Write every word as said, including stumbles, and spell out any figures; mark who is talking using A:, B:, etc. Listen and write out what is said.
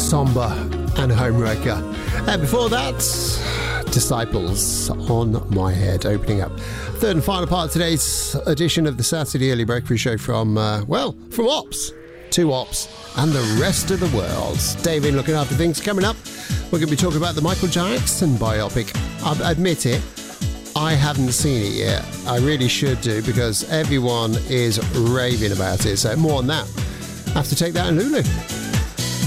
A: Somber and Homewrecker. And before that, Disciples on My Head, opening up third and final part of today's edition of the Saturday Early Breakfast Show from, uh, well, from Ops to Ops and the rest of the world. David looking after things. Coming up, we're going to be talking about the Michael Jackson biopic. I admit it, I haven't seen it yet. I really should do because everyone is raving about it. So more on that. I have to take that in Lulu.